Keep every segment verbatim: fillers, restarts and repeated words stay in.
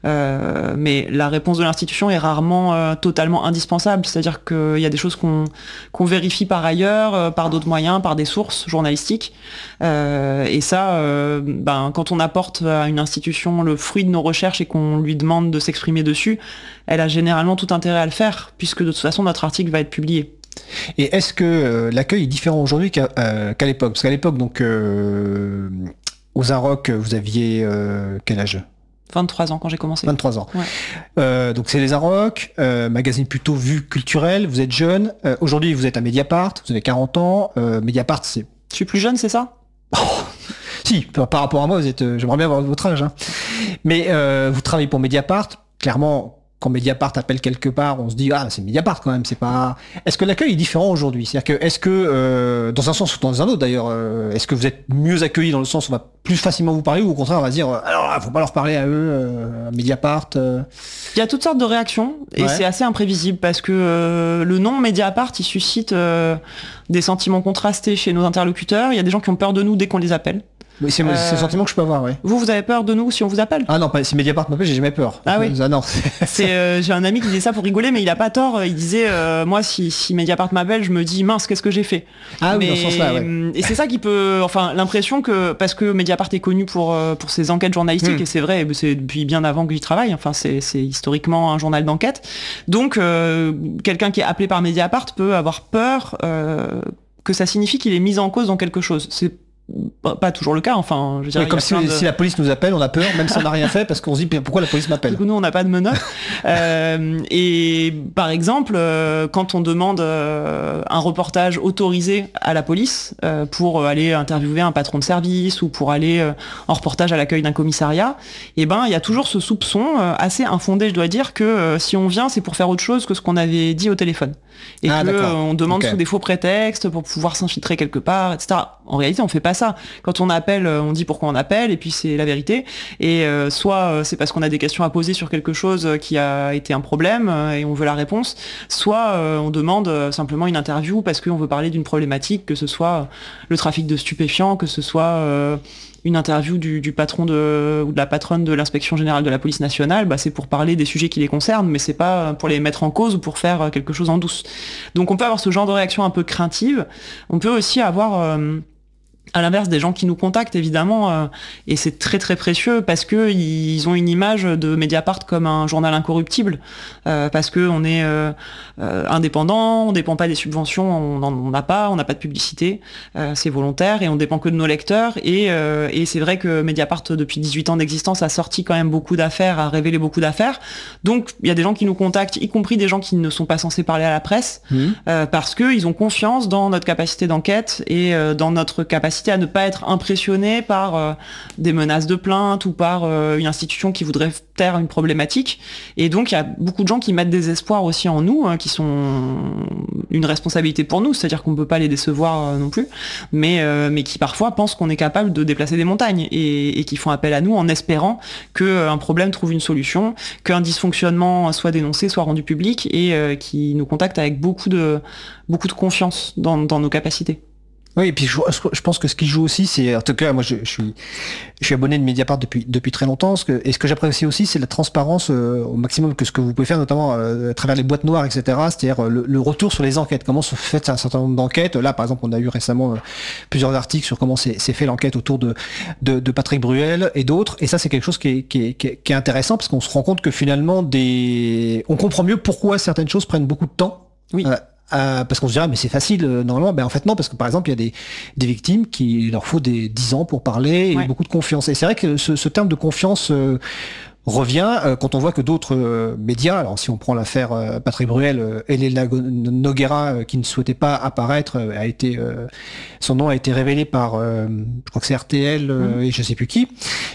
Euh, mais la réponse de l'institution est rarement euh, totalement indispensable, c'est-à-dire qu'il y a des choses qu'on qu'on vérifie par ailleurs, euh, par d'autres moyens, par des sources journalistiques. Euh, et ça, euh, ben, quand on apporte à une institution le fruit de nos recherches et qu'on lui demande de s'exprimer dessus, elle a généralement tout intérêt à le faire, puisque de toute façon notre article va être publié. Et est-ce que euh, l'accueil est différent aujourd'hui qu'à, euh, qu'à l'époque ? Parce qu'à l'époque, donc, euh, aux Inrocks, vous aviez euh, quel âge ? vingt-trois ans quand j'ai commencé. vingt-trois ans. Ouais. Euh, donc c'est les Inrocks, euh, magazine plutôt vu culturel, vous êtes jeune. Euh, aujourd'hui, vous êtes à Mediapart, vous avez quarante ans. Euh, Mediapart, c'est... Je suis plus jeune, c'est ça ? Oh, si, par, par rapport à moi, vous êtes, euh, j'aimerais bien avoir votre âge. Hein. Mais euh, vous travaillez pour Mediapart, clairement... Quand Mediapart appelle quelque part, on se dit ah c'est Mediapart quand même, c'est pas. Est-ce que l'accueil est différent aujourd'hui ? C'est-à-dire que est-ce que euh, dans un sens ou dans un autre d'ailleurs, euh, est-ce que vous êtes mieux accueillis dans le sens où on va plus facilement vous parler ou au contraire on va se dire alors faut pas leur parler à eux, euh, à Mediapart. Euh... Il y a toutes sortes de réactions et ouais. C'est assez imprévisible parce que euh, le nom Mediapart il suscite euh, des sentiments contrastés chez nos interlocuteurs. Il y a des gens qui ont peur de nous dès qu'on les appelle. Oui, c'est, euh... c'est le sentiment que je peux avoir, oui. Vous, vous avez peur de nous si on vous appelle ? Ah non, pas, si Mediapart m'appelle, j'ai jamais peur. Ah oui. Ah non. c'est, euh, j'ai un ami qui disait ça pour rigoler, mais il a pas tort. Il disait, euh, moi, si, si Mediapart m'appelle, je me dis, mince, qu'est-ce que j'ai fait ? Ah mais, oui, dans ce sens-là, ouais. Et c'est ça qui peut, enfin, l'impression que, parce que Mediapart est connu pour, pour ses enquêtes journalistiques, mmh. et c'est vrai, c'est depuis bien avant que j'y travaille, enfin, c'est, c'est historiquement un journal d'enquête. Donc, euh, quelqu'un qui est appelé par Mediapart peut avoir peur euh, que ça signifie qu'il est mis en cause dans quelque chose. C'est pas toujours le cas, enfin je veux dire, ouais, comme si, de... si la police nous appelle, on a peur même si on n'a rien fait parce qu'on se dit pourquoi la police m'appelle. Du coup nous on n'a pas de menottes. euh, et par exemple euh, quand on demande euh, un reportage autorisé à la police euh, pour aller interviewer un patron de service ou pour aller euh, en reportage à l'accueil d'un commissariat, et ben il y a toujours ce soupçon euh, assez infondé, je dois dire, que euh, si on vient c'est pour faire autre chose que ce qu'on avait dit au téléphone et ah, que euh, on demande okay. sous des faux prétextes pour pouvoir s'infiltrer quelque part, et cetera. En réalité on fait pas ça. Quand on appelle, on dit pourquoi on appelle et puis c'est la vérité. Et euh, soit euh, c'est parce qu'on a des questions à poser sur quelque chose qui a été un problème euh, et on veut la réponse, soit euh, on demande euh, simplement une interview parce qu'on veut parler d'une problématique, que ce soit le trafic de stupéfiants, que ce soit euh, une interview du, du patron de, ou de la patronne de l'inspection générale de la police nationale, bah c'est pour parler des sujets qui les concernent, mais c'est pas pour les mettre en cause ou pour faire quelque chose en douce. Donc on peut avoir ce genre de réaction un peu craintive. On peut aussi avoir euh, à l'inverse des gens qui nous contactent évidemment euh, et c'est très très précieux parce que ils ont une image de Mediapart comme un journal incorruptible euh, parce que on est euh, euh, indépendant, on dépend pas des subventions, on n'en a pas, on n'a pas de publicité, euh, c'est volontaire et on dépend que de nos lecteurs et, euh, et c'est vrai que Mediapart depuis dix-huit ans d'existence a sorti quand même beaucoup d'affaires, a révélé beaucoup d'affaires, donc il y a des gens qui nous contactent, y compris des gens qui ne sont pas censés parler à la presse mmh. euh, parce que ils ont confiance dans notre capacité d'enquête et euh, dans notre capacité à ne pas être impressionné par euh, des menaces de plainte ou par euh, une institution qui voudrait taire une problématique. Et donc, il y a beaucoup de gens qui mettent des espoirs aussi en nous, hein, qui sont une responsabilité pour nous, c'est-à-dire qu'on ne peut pas les décevoir euh, non plus, mais, euh, mais qui parfois pensent qu'on est capable de déplacer des montagnes et, et qui font appel à nous en espérant qu'un euh, problème trouve une solution, qu'un dysfonctionnement soit dénoncé, soit rendu public et euh, qui nous contactent avec beaucoup de, beaucoup de confiance dans, dans nos capacités. Oui, et puis je, je pense que ce qui joue aussi, c'est, en tout cas, moi je, je suis, je suis abonné de Mediapart depuis depuis très longtemps. Ce que, et ce que j'apprécie aussi, c'est la transparence euh, au maximum que ce que vous pouvez faire, notamment euh, à travers les boîtes noires, et cetera. C'est-à-dire le, le retour sur les enquêtes, comment se fait un certain nombre d'enquêtes. Là, par exemple, on a eu récemment euh, plusieurs articles sur comment s'est, s'est fait l'enquête autour de, de de Patrick Bruel et d'autres. Et ça, c'est quelque chose qui est qui est, qui est, qui est intéressant parce qu'on se rend compte que finalement, des, on comprend mieux pourquoi certaines choses prennent beaucoup de temps. Oui. Euh, Euh, parce qu'on se dirait mais c'est facile euh, normalement, ben en fait non, parce que par exemple il y a des, des victimes qui il leur faut des dix ans pour parler et ouais. beaucoup de confiance, et c'est vrai que ce, ce terme de confiance euh, revient euh, quand on voit que d'autres euh, médias, alors si on prend l'affaire euh, Patrick Bruel, euh, Elena Noguera euh, qui ne souhaitait pas apparaître, euh, a été euh, son nom a été révélé par euh, je crois que c'est R T L euh, mmh. et je sais plus qui.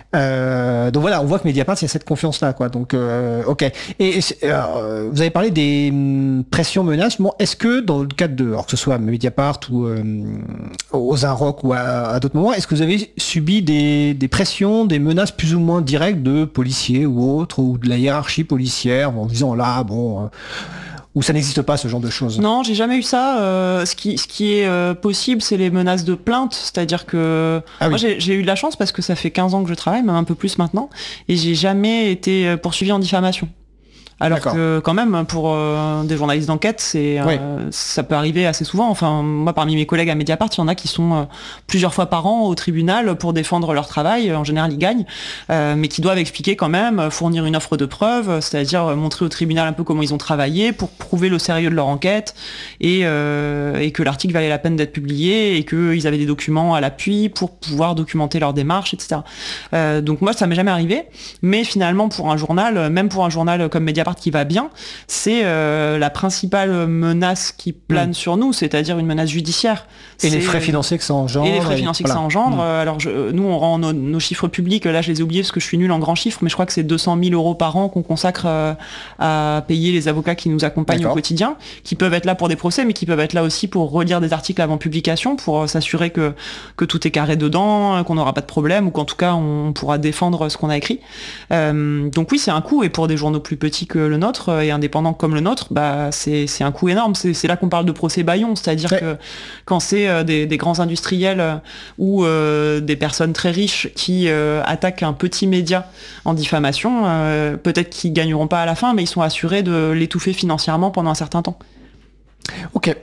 Euh, donc voilà, on voit que Mediapart, il y a cette confiance là quoi. Donc euh, ok. Et euh, vous avez parlé des hum, pressions, menaces. Bon, est-ce que dans le cadre de, alors que ce soit Mediapart ou euh, aux Inrocks ou à, à d'autres moments, est-ce que vous avez subi des, des pressions, des menaces plus ou moins directes de policiers ou autres, ou de la hiérarchie policière, en disant là bon, euh, Ou ça n'existe pas, ce genre de choses? Non, j'ai jamais eu ça. Euh, ce qui, ce qui est euh, possible, c'est les menaces de plainte. C'est-à-dire que ah, moi, oui. j'ai, j'ai eu de la chance parce que ça fait quinze ans que je travaille, même un peu plus maintenant, et j'ai jamais été poursuivi en diffamation. Alors D'accord. que quand même, pour euh, des journalistes d'enquête, c'est euh, oui. ça peut arriver assez souvent. Enfin, moi, parmi mes collègues à Mediapart, il y en a qui sont euh, plusieurs fois par an au tribunal pour défendre leur travail. En général, ils gagnent, euh, mais qui doivent expliquer quand même, fournir une offre de preuve, c'est-à-dire montrer au tribunal un peu comment ils ont travaillé pour prouver le sérieux de leur enquête et, euh, et que l'article valait la peine d'être publié et qu'ils avaient des documents à l'appui pour pouvoir documenter leur démarche, et cetera. Euh, donc moi, ça m'est jamais arrivé, mais finalement, pour un journal, même pour un journal comme Mediapart qui va bien, c'est euh, la principale menace qui plane mmh. sur nous, c'est-à-dire une menace judiciaire. Et c'est... les frais financiers que ça engendre. Et les frais financiers et... que voilà. ça engendre. Mmh. Alors je, nous, on rend nos, nos chiffres publics, là je les ai oubliés parce que je suis nul en grands chiffres, mais je crois que c'est deux cent mille euros par an qu'on consacre euh, à payer les avocats qui nous accompagnent D'accord. au quotidien, qui peuvent être là pour des procès, mais qui peuvent être là aussi pour relire des articles avant publication, pour s'assurer que, que tout est carré dedans, qu'on n'aura pas de problème, ou qu'en tout cas on pourra défendre ce qu'on a écrit. Euh, donc oui, c'est un coût, et pour des journaux plus petits que le nôtre et indépendant comme le nôtre, bah c'est, c'est un coût énorme. C'est, c'est là qu'on parle de procès bâillon, c'est-à-dire ouais. que quand c'est euh, des, des grands industriels euh, ou euh, des personnes très riches qui euh, attaquent un petit média en diffamation, euh, peut-être qu'ils gagneront pas à la fin, mais ils sont assurés de l'étouffer financièrement pendant un certain temps. Ok.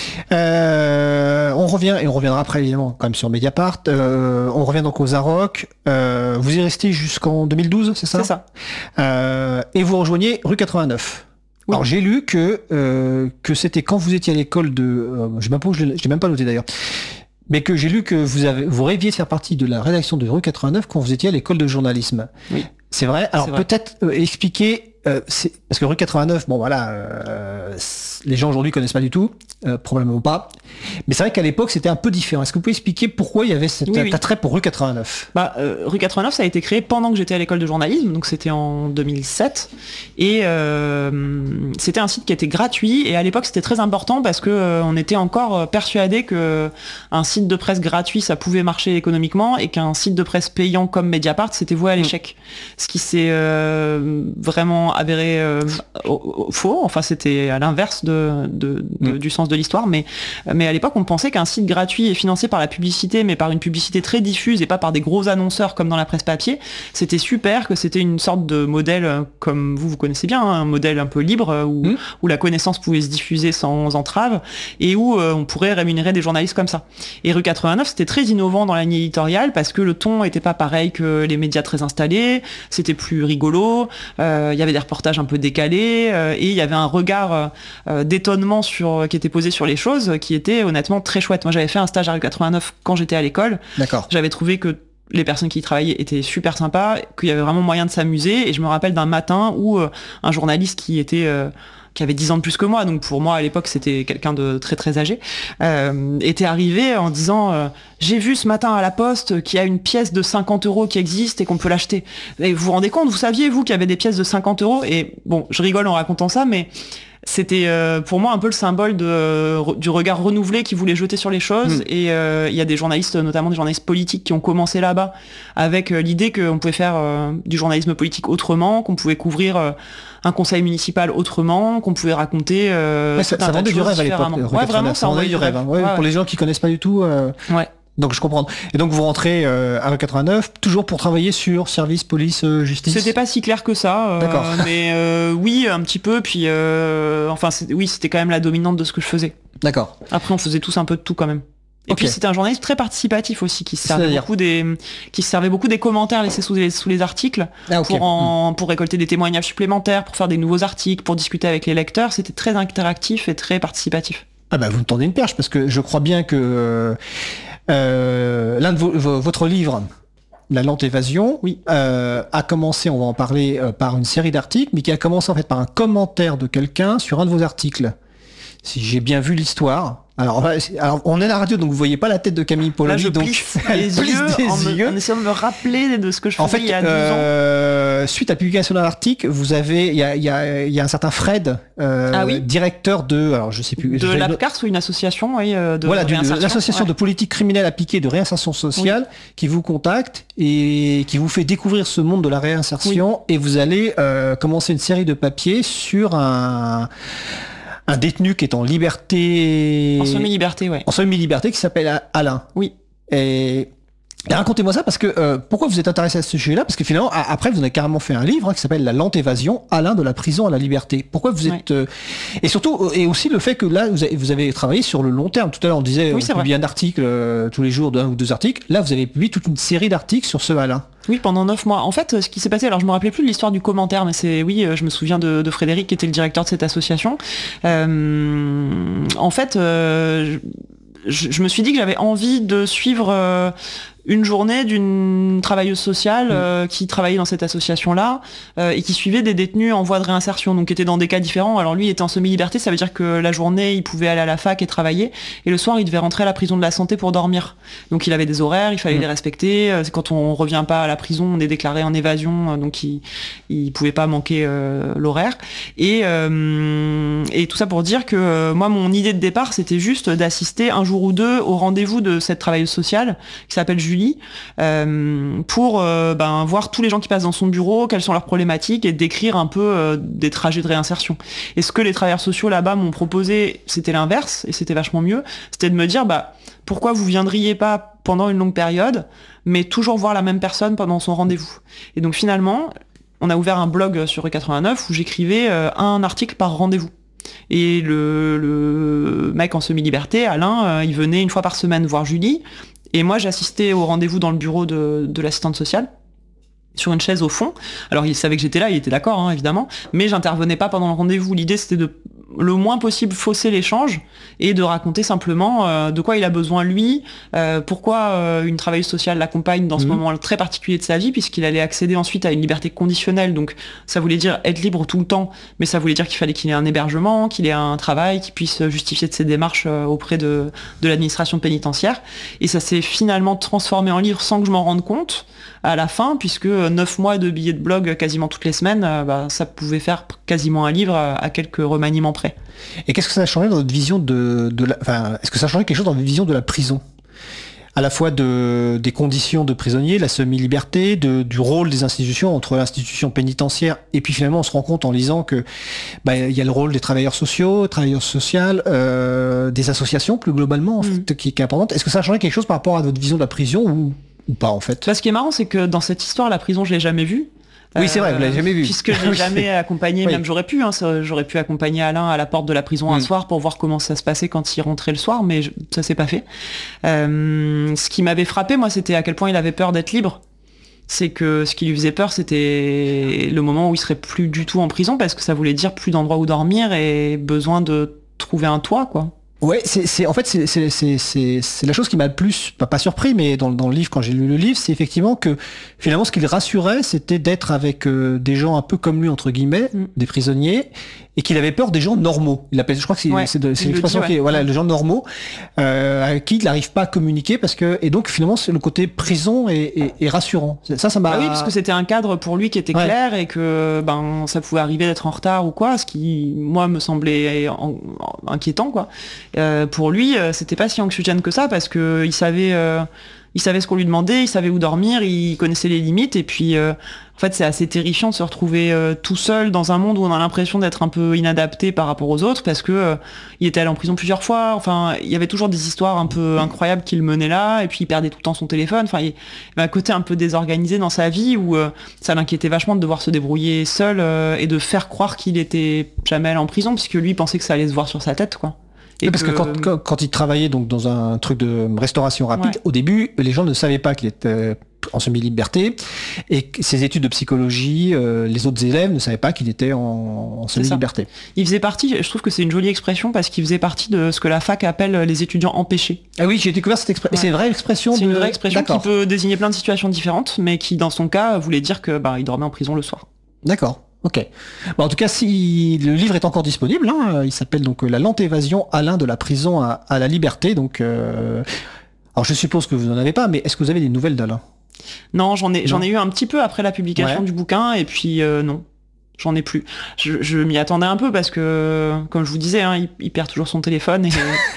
Euh, on revient, et on reviendra après évidemment quand même sur Mediapart. Euh, on revient donc aux Arocs. Euh, vous y restez jusqu'en deux mille douze, c'est ça ? C'est ça. Euh, et vous rejoignez rue quatre-vingt-neuf. Oui. Alors j'ai lu que euh, que c'était quand vous étiez à l'école de, euh, je même pas, je l'ai même pas noté d'ailleurs, mais que j'ai lu que vous avez, vous rêviez de faire partie de la rédaction de rue quatre-vingt-neuf quand vous étiez à l'école de journalisme. Oui. C'est vrai. Alors c'est vrai. peut-être euh, expliquer. Euh, c'est, parce que rue quatre-vingt-neuf, bon voilà, euh, les gens aujourd'hui connaissent pas du tout, euh, probablement pas. Mais c'est vrai qu'à l'époque c'était un peu différent. Est-ce que vous pouvez expliquer pourquoi il y avait cet oui, oui. attrait pour rue quatre-vingt-neuf ? Bah, euh, rue quatre-vingt-neuf, ça a été créé pendant que j'étais à l'école de journalisme, donc c'était en deux mille sept, et euh, c'était un site qui était gratuit. Et à l'époque c'était très important parce que euh, on était encore persuadé que un site de presse gratuit ça pouvait marcher économiquement et qu'un site de presse payant comme Mediapart c'était voué à l'échec. Mmh. Ce qui s'est euh, vraiment avéré euh, faux, enfin c'était à l'inverse de, de, de, mmh. du sens de l'histoire, mais, mais à l'époque on pensait qu'un site gratuit et financé par la publicité, mais par une publicité très diffuse et pas par des gros annonceurs comme dans la presse papier, c'était super, que c'était une sorte de modèle comme vous vous connaissez bien, hein, un modèle un peu libre où, mmh. où la connaissance pouvait se diffuser sans entrave et où euh, on pourrait rémunérer des journalistes comme ça. Et rue quatre-vingt-neuf c'était très innovant dans la ligne éditoriale parce que le ton était pas pareil que les médias très installés, c'était plus rigolo, il euh, y avait des reportages un peu décalés euh, et il y avait un regard euh, d'étonnement sur qui était posé sur les choses qui était honnêtement très chouette. Moi j'avais fait un stage à rue quatre-vingt-neuf quand j'étais à l'école. D'accord. J'avais trouvé que les personnes qui y travaillaient étaient super sympas, qu'il y avait vraiment moyen de s'amuser, et je me rappelle d'un matin où euh, un journaliste qui était euh, qui avait dix ans de plus que moi, donc pour moi à l'époque c'était quelqu'un de très très âgé, euh, était arrivé en disant euh, j'ai vu ce matin à la poste qu'il y a une pièce de cinquante euros qui existe et qu'on peut l'acheter. Et vous vous rendez compte, vous saviez vous qu'il y avait des pièces de cinquante euros? Et bon, je rigole en racontant ça, mais c'était euh, pour moi un peu le symbole de, re, du regard renouvelé qu'ils voulaient jeter sur les choses. Mmh. Et il euh, y a des journalistes, notamment des journalistes politiques, qui ont commencé là-bas avec euh, l'idée qu'on pouvait faire euh, du journalisme politique autrement, qu'on pouvait couvrir euh, un conseil municipal autrement, qu'on pouvait raconter. Euh, ouais, ça, ça vendait du rêve à l'époque. Ouais, vraiment, ça vendait du rêve. rêve. Ouais, ouais, pour les gens qui connaissent pas du tout. Euh... Ouais. Donc je comprends. Et donc vous rentrez euh, à rue quatre-vingt-neuf, toujours pour travailler sur service, police, euh, justice. C'était pas si clair que ça. Euh, D'accord. Mais euh, oui, un petit peu. Puis euh, enfin, c'est, oui, c'était quand même la dominante de ce que je faisais. D'accord. Après, on faisait tous un peu de tout quand même. Et okay. Puis c'était un journaliste très participatif aussi, qui se servait beaucoup des, qui se servait beaucoup des commentaires laissés sous les, sous les articles ah, okay. pour en, pour récolter des témoignages supplémentaires, pour faire des nouveaux articles, pour discuter avec les lecteurs. C'était très interactif et très participatif. Ah bah vous me tendez une perche parce que je crois bien que euh, l'un de vos, vos, votre livre, La lente évasion, oui. euh, a commencé, on va en parler, euh, par une série d'articles, mais qui a commencé en fait par un commentaire de quelqu'un sur un de vos articles. Si j'ai bien vu l'histoire. Alors, alors, on est à la radio, donc vous voyez pas la tête de Camille Polony. Là, je donc plisse les yeux, des en, yeux. Me, en essayant de me rappeler de ce que je faisais en fait, il y a douze euh, ans. Suite à la publication de l'article, vous avez, il y a, il y a, il y a un certain Fred, euh, ah oui. directeur de, alors je sais plus. De l'APCARS, ou une association, oui, de voilà, réinsertion. De l'association ouais. de politique criminelle appliquée de réinsertion sociale, oui. qui vous contacte et qui vous fait découvrir ce monde de la réinsertion, oui. et vous allez euh, commencer une série de papiers sur un un détenu qui est en liberté... En semi-liberté, ouais. En semi-liberté, qui s'appelle Alain. Oui. Et... Et racontez-moi ça, parce que euh, pourquoi vous êtes intéressé à ce sujet-là? Parce que finalement, a, après, vous avez carrément fait un livre hein, qui s'appelle La lente évasion, Alain de la prison à la liberté. Pourquoi vous êtes... Ouais. Euh, et surtout, et aussi le fait que là, vous avez, vous avez travaillé sur le long terme. Tout à l'heure, on disait, oui, on publie un article euh, tous les jours, d'un ou deux articles. Là, vous avez publié toute une série d'articles sur ce Alain. Oui, pendant neuf mois. En fait, ce qui s'est passé, alors je me rappelais plus de l'histoire du commentaire, mais c'est, oui, je me souviens de, de Frédéric, qui était le directeur de cette association. Euh, en fait, euh, je, je me suis dit que j'avais envie de suivre... Euh, une journée d'une travailleuse sociale euh, qui travaillait dans cette association-là euh, et qui suivait des détenus en voie de réinsertion, donc qui étaient dans des cas différents. Alors lui, il était en semi-liberté, ça veut dire que la journée, il pouvait aller à la fac et travailler, et le soir, il devait rentrer à la prison de la Santé pour dormir. Donc il avait des horaires, il fallait mmh. les respecter. Quand on revient pas à la prison, on est déclaré en évasion, donc il, il pouvait pas manquer euh, l'horaire. Et, euh, et tout ça pour dire que euh, moi, mon idée de départ, c'était juste d'assister un jour ou deux au rendez-vous de cette travailleuse sociale qui s'appelle Julie, Euh, pour euh, ben, voir tous les gens qui passent dans son bureau, quelles sont leurs problématiques, et décrire un peu euh, des trajets de réinsertion. Et ce que les travailleurs sociaux là-bas m'ont proposé, c'était l'inverse, et c'était vachement mieux, c'était de me dire bah, pourquoi vous viendriez pas pendant une longue période, mais toujours voir la même personne pendant son rendez-vous. Et donc finalement, on a ouvert un blog sur E quatre-vingt-neuf où j'écrivais euh, un article par rendez-vous. Et le, le mec en semi-liberté, Alain, euh, il venait une fois par semaine voir Julie. Et moi, j'assistais au rendez-vous dans le bureau de, de l'assistante sociale, sur une chaise au fond. Alors, il savait que j'étais là, il était d'accord, hein, évidemment, mais j'intervenais pas pendant le rendez-vous. L'idée, c'était de le moins possible fausser l'échange et de raconter simplement euh, de quoi il a besoin lui, euh, pourquoi euh, une travailleuse sociale l'accompagne dans ce mmh. moment très particulier de sa vie, puisqu'il allait accéder ensuite à une liberté conditionnelle. Donc, ça voulait dire être libre tout le temps, mais ça voulait dire qu'il fallait qu'il ait un hébergement, qu'il ait un travail, qu'il puisse justifier de ses démarches euh, auprès de, de l'administration pénitentiaire. Et ça s'est finalement transformé en livre sans que je m'en rende compte à la fin, puisque neuf mois de billets de blog quasiment toutes les semaines, euh, bah, ça pouvait faire quasiment un livre à, à quelques remaniements près. Et qu'est-ce que ça a changé dans notre vision de, de la, enfin, est-ce que ça a changé quelque chose dans notre vision de la prison? À la fois de, des conditions de prisonniers, la semi-liberté, de, du rôle des institutions, entre l'institution pénitentiaire, et puis finalement on se rend compte en lisant que bah, y a le rôle des travailleurs sociaux, travailleurs sociales, euh, des associations plus globalement en mmh. fait, qui, qui est importante. Est-ce que ça a changé quelque chose par rapport à votre vision de la prison ou, ou pas en fait? Bah, ce qui est marrant, c'est que dans cette histoire, la prison, je l'ai jamais vue. Oui, c'est vrai, vous l'avez jamais vu. Puisque je l'ai jamais accompagné, oui. même j'aurais pu, hein, j'aurais pu accompagner Alain à la porte de la prison un mm. soir pour voir comment ça se passait quand il rentrait le soir, mais je, ça s'est pas fait. Euh, ce qui m'avait frappé, moi, c'était à quel point il avait peur d'être libre. C'est que ce qui lui faisait peur, c'était le moment où il serait plus du tout en prison, parce que ça voulait dire plus d'endroit où dormir et besoin de trouver un toit, quoi. Ouais, c'est, c'est en fait c'est, c'est, c'est, c'est, c'est la chose qui m'a le plus pas, pas surpris, mais dans, dans le livre quand j'ai lu le livre, c'est effectivement que finalement ce qui le rassurait, c'était d'être avec euh, des gens un peu comme lui entre guillemets, mm. des prisonniers, et qu'il avait peur des gens normaux. Il appelle, je crois que c'est, ouais, c'est, de, c'est l'expression dit, ouais. qui est voilà, les gens normaux euh, avec qui il n'arrive pas à communiquer parce que et donc finalement c'est le côté prison est, est, est rassurant. Ça, ça m'a. Ah oui, parce que c'était un cadre pour lui qui était ouais. clair et que ben ça pouvait arriver d'être en retard ou quoi, ce qui moi me semblait en, en, inquiétant quoi. Euh, pour lui, euh, c'était pas si anxiogène que ça parce que il savait, euh, il savait ce qu'on lui demandait, il savait où dormir, il connaissait les limites et puis euh, en fait c'est assez terrifiant de se retrouver euh, tout seul dans un monde où on a l'impression d'être un peu inadapté par rapport aux autres parce que euh, il était allé en prison plusieurs fois. Enfin, il y avait toujours des histoires un peu incroyables qu'il menait là et puis il perdait tout le temps son téléphone. Enfin, il y avait un côté un peu désorganisé dans sa vie où euh, ça l'inquiétait vachement de devoir se débrouiller seul euh, et de faire croire qu'il était jamais allé en prison puisque lui il pensait que ça allait se voir sur sa tête quoi. Et parce que, que quand, quand, quand il travaillait donc dans un truc de restauration rapide, ouais. au début, les gens ne savaient pas qu'il était en semi-liberté et ses études de psychologie, euh, les autres élèves ne savaient pas qu'il était en, en semi-liberté. Il faisait partie, je trouve que c'est une jolie expression parce qu'il faisait partie de ce que la fac appelle les étudiants empêchés. Ah oui, j'ai découvert cette expression. Ouais. C'est une vraie expression. C'est de... une vraie expression D'accord. qui peut désigner plein de situations différentes, mais qui dans son cas voulait dire que bah il dormait en prison le soir. D'accord. Ok. Bon, en tout cas, si le livre est encore disponible, hein, il s'appelle donc La lente évasion, Alain de la prison à, à la liberté. Donc, euh... alors je suppose que vous n'en avez pas, mais est-ce que vous avez des nouvelles d'Alain ? Non, j'en ai, non. j'en ai eu un petit peu après la publication ouais. du bouquin, et puis euh, non, j'en ai plus. Je, je m'y attendais un peu parce que, comme je vous disais, hein, il, il perd toujours son téléphone et.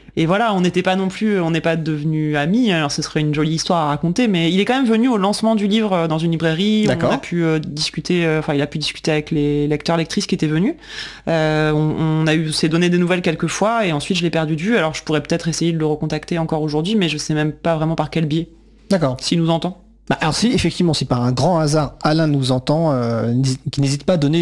Et voilà, on n'était pas non plus, on n'est pas devenus amis, alors ce serait une jolie histoire à raconter, mais il est quand même venu au lancement du livre dans une librairie, D'accord. on a pu euh, discuter, enfin euh, il a pu discuter avec les lecteurs, lectrices qui étaient venus, euh, on, on a eu, s'est donné des nouvelles quelques fois, et ensuite je l'ai perdu de vue, alors je pourrais peut-être essayer de le recontacter encore aujourd'hui, mais je sais même pas vraiment par quel biais. D'accord. S'il nous entend. Bah, alors si, effectivement, si par un grand hasard Alain nous entend, euh, qui n'hésite pas à donner